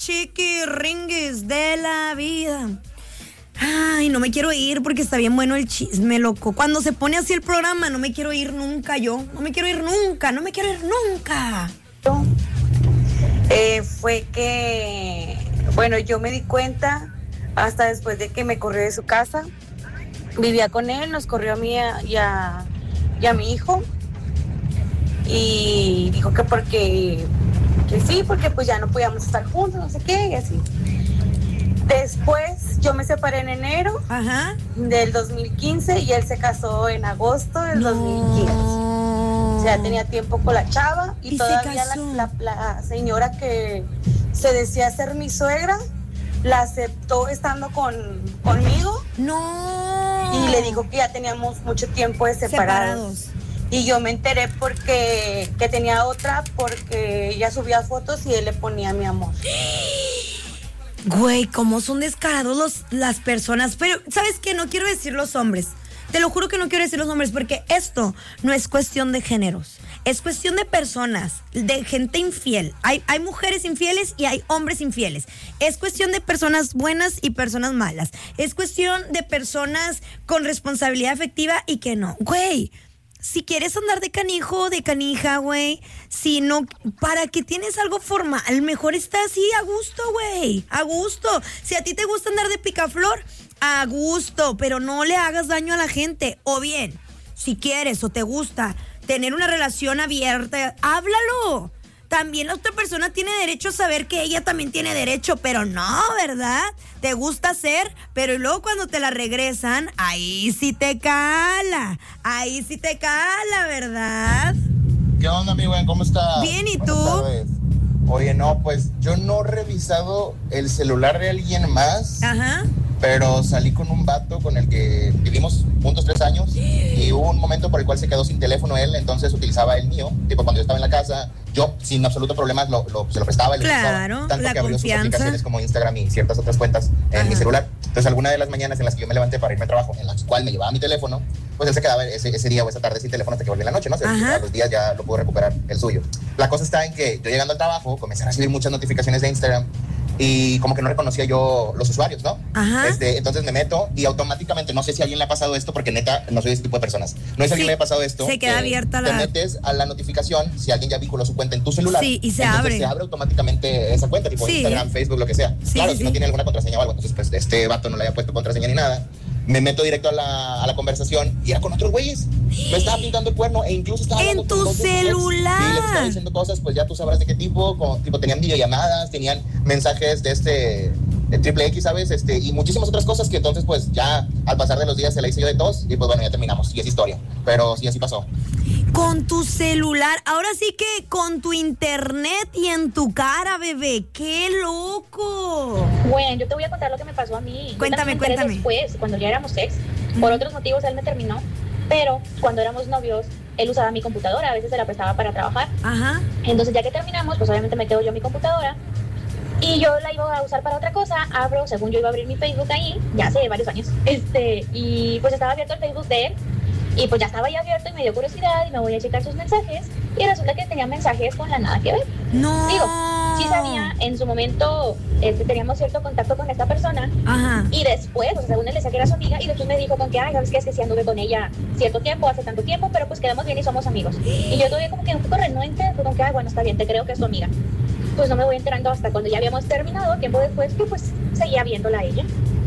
chiquiringuis de la vida. Ay, no me quiero ir porque está bien bueno el chisme, loco. Cuando se pone así el programa, no me quiero ir nunca yo. No me quiero ir nunca. Fue que, bueno, yo me di cuenta hasta después de que me corrió de su casa. Vivía con él, nos corrió a mí y a mi hijo. Y dijo que porque pues ya no podíamos estar juntos, no sé qué, y así. Después yo me separé en enero del 2015 y él se casó en agosto del 2015. O sea, tenía tiempo con la chava y todavía la señora que se decía ser mi suegra la aceptó estando conmigo. No. Y le dijo que ya teníamos mucho tiempo de separados. Y yo me enteré porque tenía otra, porque ella subía fotos y él le ponía mi amor. Güey, cómo son descarados las personas. Pero, ¿sabes qué? No quiero decir los hombres. Te lo juro que no quiero decir los hombres, porque esto no es cuestión de géneros. Es cuestión de personas, de gente infiel. Hay mujeres infieles y hay hombres infieles. Es cuestión de personas buenas y personas malas. Es cuestión de personas con responsabilidad afectiva y que no. Güey, si quieres andar de canijo o de canija, güey, si no, ¿para qué tienes algo formal? Mejor está así, a gusto, güey, a gusto. Si a ti te gusta andar de picaflor, a gusto, pero no le hagas daño a la gente. O bien, si quieres o te gusta tener una relación abierta, háblalo. También la otra persona tiene derecho a saber que ella también tiene derecho, pero no, ¿verdad? Te gusta hacer, pero luego cuando te la regresan, ahí sí te cala, ¿verdad? ¿Qué onda, mi güey? ¿Cómo estás? Bien, ¿y tú? Buenas tardes. Oye, no, pues yo no he revisado el celular de alguien más. Pero salí con un vato con el que vivimos juntos 3 años y hubo un momento por el cual se quedó sin teléfono él, entonces utilizaba el mío, tipo cuando yo estaba en la casa, yo sin absoluto problemas se lo prestaba y lo usaba, tanto que abrió sus aplicaciones como Instagram y ciertas otras cuentas en mi celular. Entonces alguna de las mañanas en las que yo me levanté para irme a trabajo, en las cuales me llevaba mi teléfono, pues él se quedaba ese día o esa tarde sin teléfono hasta que volví en la noche, ¿no? A los días ya lo pudo recuperar el suyo. La cosa está en que yo llegando al trabajo comencé a recibir muchas notificaciones de Instagram y como que no reconocía yo los usuarios, ¿no? Entonces me meto y automáticamente, no sé si a alguien le ha pasado esto, porque neta no soy ese tipo de personas. No sé si a alguien le ha pasado esto. Se queda abierta Te metes a la notificación, si alguien ya vinculó su cuenta en tu celular. Sí, y se abre automáticamente esa cuenta, tipo Instagram, Facebook, lo que sea. Claro, si no tiene alguna contraseña o algo, entonces pues este vato no le había puesto contraseña ni nada. Me meto directo a la conversación y era con otros güeyes. Me estaba pintando el cuerno e incluso estaba en tu celular. Y les estaba diciendo cosas, pues ya tú sabrás de qué tipo. Tipo tenían videollamadas, tenían mensajes de triple X, ¿sabes? Y muchísimas otras cosas que entonces pues ya al pasar de los días se la hice yo de tos y pues bueno, ya terminamos. Y es historia. Pero sí, así pasó. Con tu celular, ahora sí que con tu internet y en tu cara, bebé. ¡Qué loco! Bueno, yo te voy a contar lo que me pasó a mí. Cuéntame. Después, cuando ya éramos ex, por otros motivos él me terminó, pero cuando éramos novios, él usaba mi computadora, a veces se la prestaba para trabajar. Entonces ya que terminamos, pues obviamente me quedo yo mi computadora y yo la iba a usar para otra cosa. Abro, según yo iba a abrir mi Facebook ahí, ya hace varios años, y pues estaba abierto el Facebook de él. Y pues ya estaba ahí abierto y me dio curiosidad y me voy a checar sus mensajes y resulta que tenía mensajes con la nada que ver. No. Digo, sí sabía, en su momento teníamos cierto contacto con esta persona. Y después, o sea, según él decía que era su amiga y después me dijo con que, ay, ¿sabes qué? Es que sí anduve con ella cierto tiempo, hace tanto tiempo, pero pues quedamos bien y somos amigos. Y yo todavía como que un poco renuente, fue como que, ay, bueno, está bien, te creo que es tu amiga. Pues no me voy enterando hasta cuando ya habíamos terminado, tiempo después, que pues seguía viéndola a ella.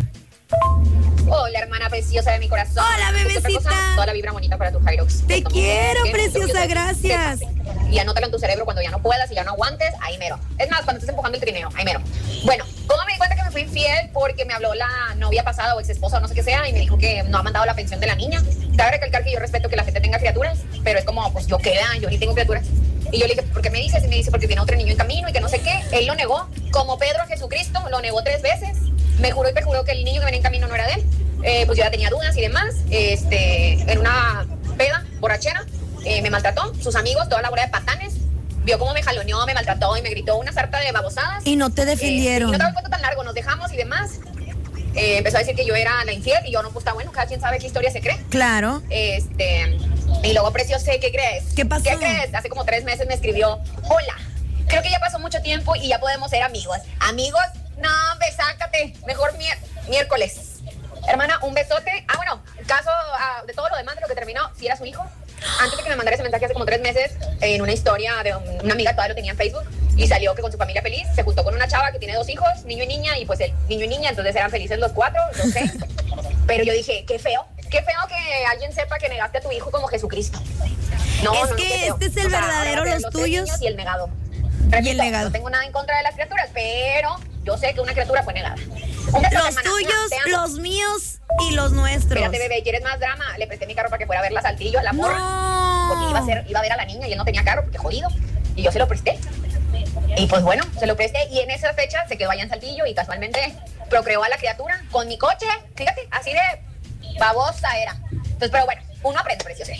Hola, hermana preciosa de mi corazón. Hola, bebecita. Toda la vibra bonita para tu Hyrox. Te quiero, preciosa, gracias. Y anótalo en tu cerebro cuando ya no puedas y ya no aguantes, ahí mero. Es más, cuando estés empujando el trineo, ahí mero. Bueno, ¿cómo me di cuenta que me fui infiel? Porque me habló la novia pasada o ex esposa o no sé qué sea y me dijo que no ha mandado la pensión de la niña. Cabe recalcar que yo respeto que la gente tenga criaturas, pero es como, pues yo queda, yo ni tengo criaturas. Y yo le dije, ¿por qué me dices? Y me dice, porque tiene otro niño en camino y que no sé qué. Él lo negó, como Pedro a Jesucristo, lo negó 3 veces. Me juró y perjuró que el niño que venía en camino no era de él. Pues yo ya tenía dudas y demás. En una peda, borrachera, me maltrató. Sus amigos, toda la bola de patanes. Vio cómo me jaloneó, me maltrató y me gritó una sarta de babosadas. Y no te defendieron. Y no te das cuenta tan largo, nos dejamos y demás. Empezó a decir que yo era la infiel y yo no, pues está bueno, cada quien sabe qué historia se cree. Claro. Y luego, Preciosa, ¿qué crees? ¿Qué pasó? ¿Qué crees? Hace como 3 meses me escribió, hola, creo que ya pasó mucho tiempo y ya podemos ser amigos. Amigos, no, hombre, sácate. Mejor miércoles. Hermana, un besote. Bueno, el caso de todo lo demás, de lo que terminó, si era su hijo. Antes de que me mandara ese mensaje hace como 3 meses, en una historia de una amiga, todavía lo tenía en Facebook, y salió que con su familia feliz, se juntó con una chava que tiene 2 hijos, niño y niña, y pues el niño y niña, entonces eran felices los 4, los 6. Pero yo dije, qué feo que alguien sepa que negaste a tu hijo como Jesucristo. Es que este es el verdadero, los tuyos. Y el negado. Y el legado. No tengo nada en contra de las criaturas, pero yo sé que una criatura fue negada. Los tuyos, los míos y los nuestros. Espérate, bebé, ¿quieres más drama? Le presté mi carro para que fuera a ver la Saltillo, a la morra. No. Porque iba a ver a la niña y él no tenía carro, porque jodido. Y yo se lo presté. Y pues bueno, se lo presté y en esa fecha se quedó allá en Saltillo y casualmente procreó a la criatura con mi coche. Fíjate, así de babosa era. Entonces, pero bueno, uno aprende, preciosa.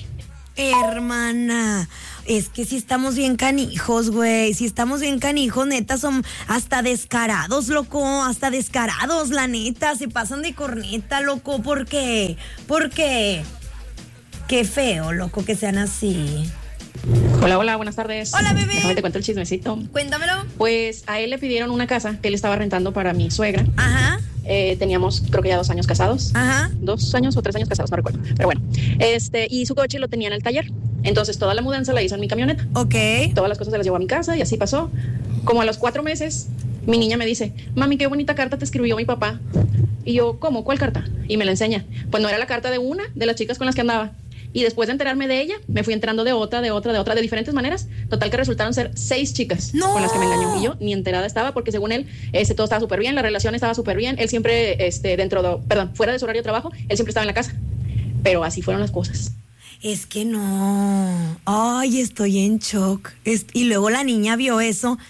Hermana, es que si estamos bien canijos, güey. Si estamos bien canijos, neta, son hasta descarados, loco. Hasta descarados, la neta. Se pasan de corneta, loco. ¿Por qué? ¿Por qué? Qué feo, loco, que sean así. Hola, buenas tardes. Hola, bebé. Déjame te cuento el chismecito. Cuéntamelo. Pues a él le pidieron una casa que él estaba rentando para mi suegra. Ajá. Teníamos, creo que ya 2 años casados. Ajá. 2 años o 3 años casados, no recuerdo. Pero bueno, y su coche lo tenía en el taller. Entonces toda la mudanza la hizo en mi camioneta. Ok. Todas las cosas se las llevó a mi casa y así pasó. Como a los 4 meses, mi niña me dice, mami, qué bonita carta te escribió mi papá. Y yo, ¿cómo? ¿Cuál carta? Y me la enseña. Pues no era la carta de una de las chicas con las que andaba. Y después de enterarme de ella, me fui enterando de otra, de diferentes maneras. Total que resultaron ser 6 chicas con las que me engañó. Y yo ni enterada estaba porque según él, todo estaba súper bien, la relación estaba súper bien. Él siempre, fuera de su horario de trabajo, él siempre estaba en la casa. Pero así fueron las cosas. Es que no. Ay, estoy en shock. Y luego la niña vio eso.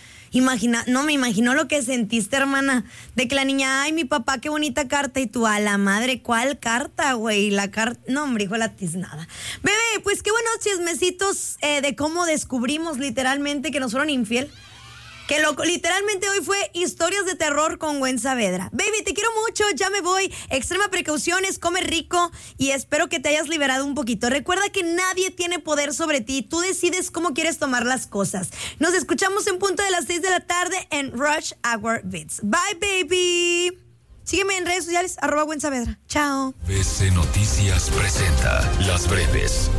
Me imagino lo que sentiste, hermana, de que la niña, ay, mi papá, qué bonita carta, y tú, a la madre, ¿cuál carta, güey? La carta, no, hombre, hijo de la tiznada. Bebé, pues qué buenos chismecitos de cómo descubrimos literalmente que nos fueron infiel. Que literalmente hoy fue historias de terror con Gwen Saavedra. Baby, te quiero mucho, ya me voy. Extrema precauciones, come rico y espero que te hayas liberado un poquito. Recuerda que nadie tiene poder sobre ti. Tú decides cómo quieres tomar las cosas. Nos escuchamos en punto de las 6 de la tarde en Rush Hour Beats. Bye, baby. Sígueme en redes sociales, @Gwen Saavedra. Chao. ABC Noticias presenta Las Breves.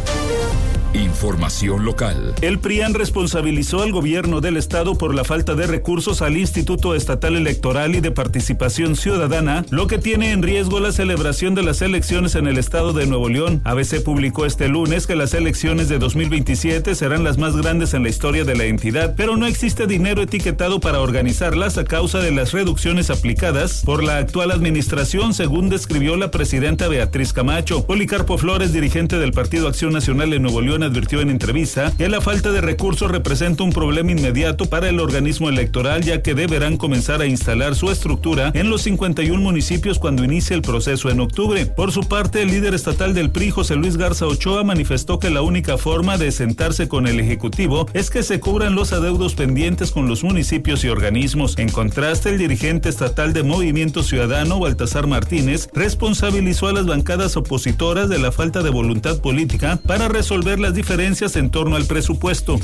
Información local. El PRIAN responsabilizó al gobierno del estado por la falta de recursos al Instituto Estatal Electoral y de Participación Ciudadana, lo que tiene en riesgo la celebración de las elecciones en el estado de Nuevo León. ABC publicó este lunes que las elecciones de 2027 serán las más grandes en la historia de la entidad, pero no existe dinero etiquetado para organizarlas a causa de las reducciones aplicadas por la actual administración, según describió la presidenta Beatriz Camacho. Policarpo Flores, dirigente del Partido Acción Nacional en Nuevo León, advirtió en entrevista que la falta de recursos representa un problema inmediato para el organismo electoral, ya que deberán comenzar a instalar su estructura en los 51 municipios cuando inicie el proceso en octubre. Por su parte, el líder estatal del PRI, José Luis Garza Ochoa, manifestó que la única forma de sentarse con el Ejecutivo es que se cubran los adeudos pendientes con los municipios y organismos. En contraste, el dirigente estatal de Movimiento Ciudadano, Baltasar Martínez, responsabilizó a las bancadas opositoras de la falta de voluntad política para resolver las diferencias en torno al presupuesto.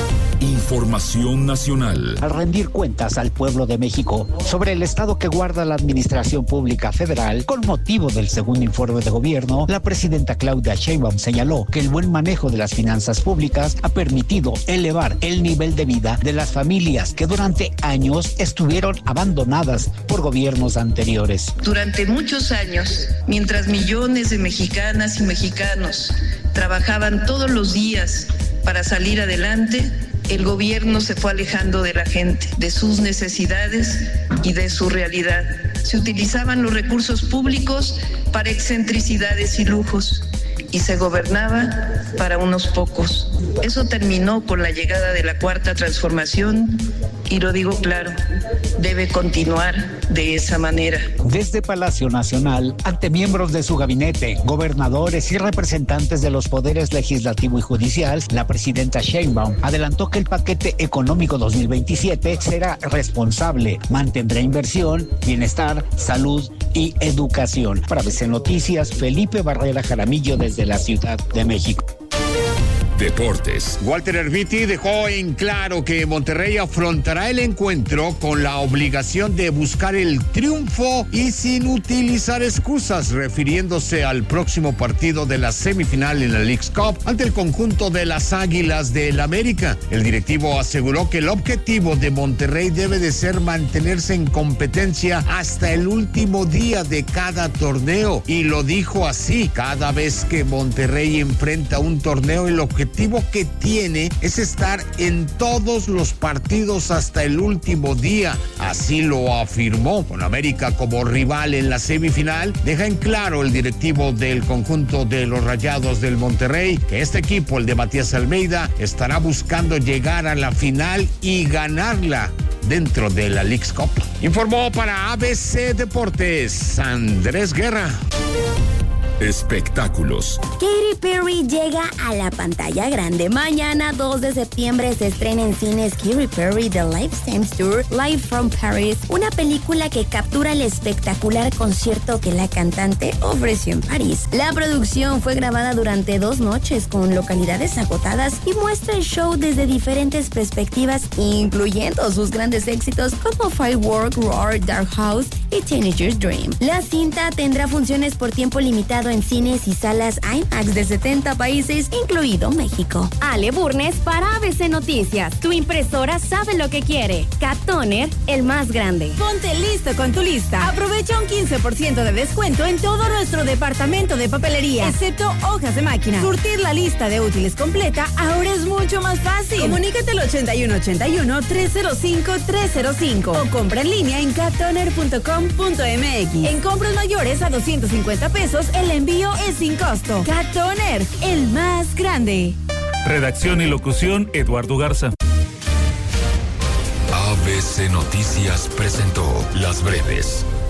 Información nacional. Al rendir cuentas al pueblo de México sobre el estado que guarda la administración pública federal con motivo del segundo informe de gobierno, la presidenta Claudia Sheinbaum señaló que el buen manejo de las finanzas públicas ha permitido elevar el nivel de vida de las familias que durante años estuvieron abandonadas por gobiernos anteriores. Durante muchos años, mientras millones de mexicanas y mexicanos trabajaban todos los días para salir adelante, el gobierno se fue alejando de la gente, de sus necesidades y de su realidad. Se utilizaban los recursos públicos para excentricidades y lujos y se gobernaba para unos pocos. Eso terminó con la llegada de la Cuarta Transformación y lo digo claro, debe continuar de esa manera. Desde Palacio Nacional, ante miembros de su gabinete, gobernadores y representantes de los poderes legislativo y judicial, la presidenta Sheinbaum adelantó que el paquete económico 2027 será responsable, mantendrá inversión, bienestar, salud y educación. Para ABC Noticias, Felipe Barrera Jaramillo desde la Ciudad de México. Deportes. Walter Erviti dejó en claro que Monterrey afrontará el encuentro con la obligación de buscar el triunfo y sin utilizar excusas, refiriéndose al próximo partido de la semifinal en la Leagues Cup ante el conjunto de las Águilas del América. El directivo aseguró que el objetivo de Monterrey debe de ser mantenerse en competencia hasta el último día de cada torneo, y lo dijo así: cada vez que Monterrey enfrenta un torneo, el objetivo que tiene es estar en todos los partidos hasta el último día. Así lo afirmó. Con América como rival en la semifinal, deja en claro el directivo del conjunto de los Rayados del Monterrey que este equipo, el de Matías Almeida, estará buscando llegar a la final y ganarla dentro de la Leagues Cup. Informó para ABC Deportes Andrés Guerra. Espectáculos. Katy Perry llega a la pantalla grande. Mañana, 2 de septiembre, se estrena en cines Katy Perry The Lifetime Tour Live from Paris, una película que captura el espectacular concierto que la cantante ofreció en París. La producción fue grabada durante 2 noches con localidades agotadas y muestra el show desde diferentes perspectivas, incluyendo sus grandes éxitos como Firework, Roar, Dark House y Teenager's Dream. La cinta tendrá funciones por tiempo limitado en cines y salas IMAX de 70 países, incluido México. Ale Burnes para ABC Noticias. Tu impresora sabe lo que quiere. Cat Toner, el más grande. Ponte listo con tu lista. Aprovecha un 15% de descuento en todo nuestro departamento de papelería, excepto hojas de máquina. Surtir la lista de útiles completa ahora es mucho más fácil. Comunícate al 8181-305-305 o compra en línea en cattoner.com.mx. En compras mayores a 250 pesos, el envío es sin costo. Cat Toner, el más grande. Redacción y locución, Eduardo Garza. ABC Noticias presentó Las Breves.